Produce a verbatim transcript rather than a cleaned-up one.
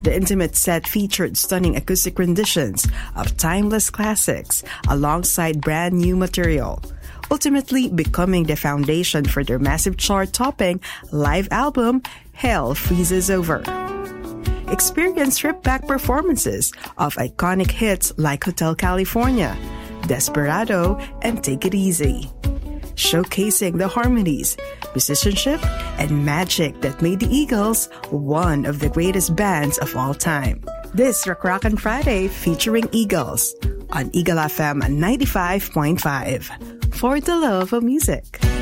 The intimate set featured stunning acoustic renditions of timeless classics alongside brand new material, ultimately becoming the foundation for their massive chart-topping live album, Hell Freezes Over. Experience stripped-back performances of iconic hits like Hotel California, Desperado, and Take It Easy, showcasing the harmonies, musicianship, and magic that made the Eagles one of the greatest bands of all time. This Rock Rockin' Friday featuring Eagles on Eagle F M ninety-five point five for the love of music.